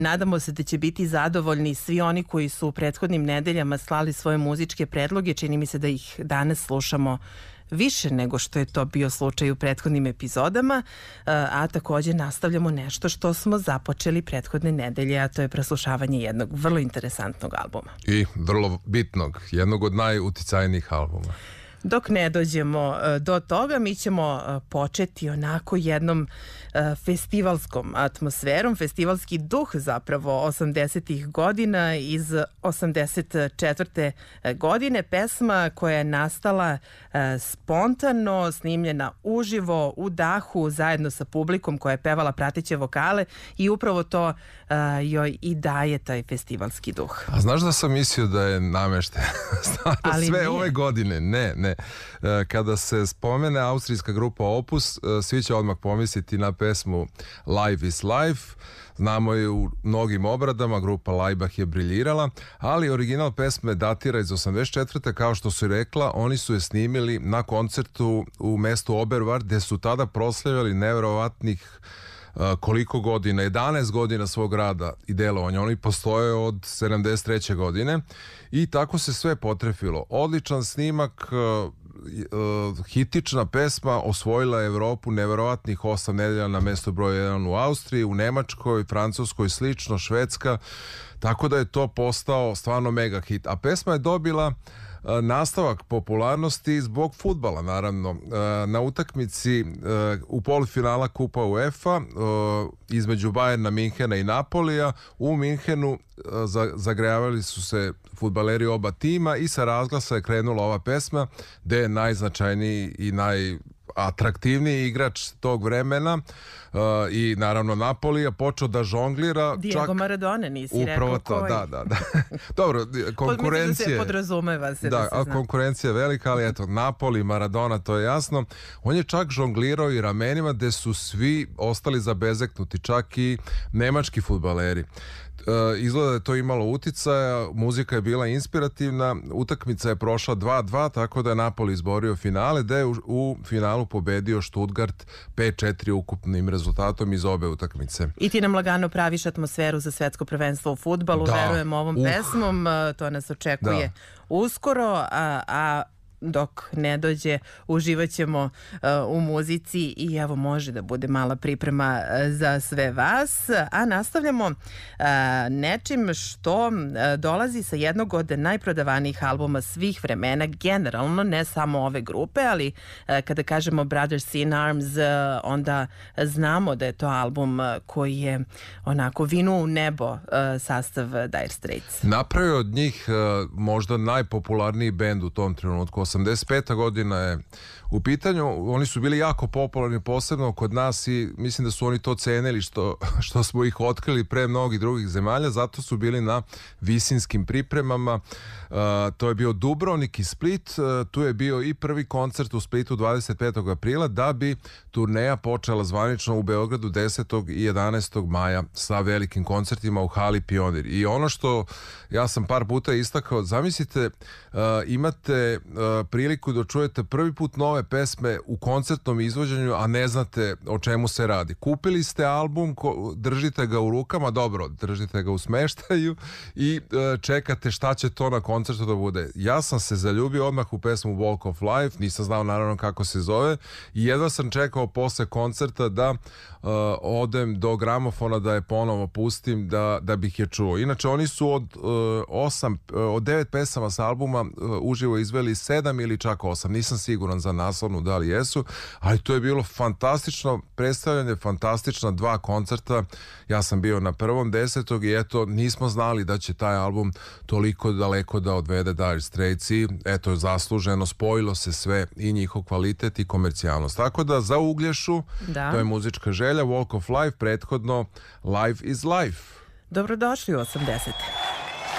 Nadamo se da će biti zadovoljni svi oni koji su u prethodnim nedeljama slali svoje muzičke predloge. Čini mi se da ih danas slušamo više nego što je to bio slučaj u prethodnim epizodama, a takođe nastavljamo nešto što smo započeli prethodne nedelje, a to je preslušavanje jednog vrlo interesantnog albuma. I vrlo bitnog, jednog od najuticajnijih albuma. Dok ne dođemo do toga, mi ćemo početi onako jednom festivalskom atmosferom, festivalski duh zapravo 80-ih godina iz 84. godine, pesma koja je nastala spontano, snimljena uživo, u dahu, zajedno sa publikom koja je pevala prateće vokale i upravo to joj i daje taj festivalski duh. A znaš da sam mislio da je namešten sve nije. Ove godine? Ne. Kada se spomene austrijska grupa Opus, svi će odmah pomisliti na pesmu Life is Life. Znamo je u mnogim obradama, grupa Laibach je briljirala, ali original pesme datira iz 84. Kao što su rekla, oni su je snimili na koncertu u mestu Obervar, gde su tada proslavljali neverovatnih koliko godina, 11 godina svog rada i delovanja. Oni postoje od 73. godine i tako se sve potrefilo. Odličan snimak, hitična pesma, osvojila Evropu neverovatnih 8 nedelja na mesto broj 1 u Austriji, u Nemačkoj, Francuskoj, slično, Švedska, tako da je to postao stvarno mega hit. A pesma je dobila nastavak popularnosti zbog fudbala, naravno. Na utakmici u polufinala Kupa UEFA između Bayerna Minhena i Napolija, u Minhenu zagrejavali su se fudbaleri oba tima i sa razglasa je krenula ova pesma, gde je najznačajniji i atraktivniji igrač tog vremena i naravno Napolija počeo da žonglira. Diego Maradona, nisi upravo rekao koji. Da. Dobro, konkurencija se podrazumeva se da se zna. Konkurencija je velika, ali eto, Napoli, Maradona, to je jasno. On je čak žonglirao i ramenima, gde su svi ostali zabezeknuti, čak i nemački fudbaleri. Izgleda da je to imalo uticaja, muzika je bila inspirativna, utakmica je prošla 2-2, tako da je Napoli izborio finale, da je u finalu pobedio Stuttgart 5-4 ukupnim rezultatom iz obe utakmice. I ti nam lagano praviš atmosferu za svetsko prvenstvo u fudbalu, verujem ovom pesmom, to nas očekuje uskoro, a dok ne dođe, uživaćemo u muzici i evo može da bude mala priprema za sve vas, a nastavljamo nečim što dolazi sa jednog od najprodavanijih albuma svih vremena, generalno, ne samo ove grupe, ali kada kažemo Brothers in Arms, onda znamo da je to album koji je onako vinuo u nebo sastav Dire Straits. Napravio od njih možda najpopularniji bend u tom trenutku. 85. godina je u pitanju. Oni su bili jako popularni, posebno kod nas, i mislim da su oni to cenili što smo ih otkrili pre mnogih drugih zemalja, zato su bili na visinskim pripremama. To je bio Dubrovnik i Split, tu je bio i prvi koncert u Splitu 25. aprila, da bi turneja počela zvanično u Beogradu 10. i 11. maja sa velikim koncertima u hali Pionir. I ono što ja sam par puta istakao, zamislite, imate priliku da čujete prvi put nove pesme u koncertnom izvođenju, a ne znate o čemu se radi. Kupili ste album, držite ga u rukama, dobro, držite ga u smeštaju i čekate šta će to na koncertu da bude. Ja sam se zaljubio odmah u pesmu Walk of Life, nisam znao naravno kako se zove i jedva sam čekao posle koncerta da odem do gramofona da je ponovo pustim da bih je čuo. Inače, oni su od 9 pesama sa albuma uživo izveli 7 ili čak 8. Nisam siguran za naslovnu da li jesu, ali to je bilo fantastično predstavljanje, fantastična 2 koncerta. Ja sam bio na prvom 10. i eto, nismo znali da će taj album toliko daleko da odvede Dire Straits i eto, zasluženo, spojilo se sve, i njihov kvalitet i komercijalnost. Tako da za Uglješu, to je muzička želja, Walk of Life, prethodno Life is Life. Dobrodošli u 80.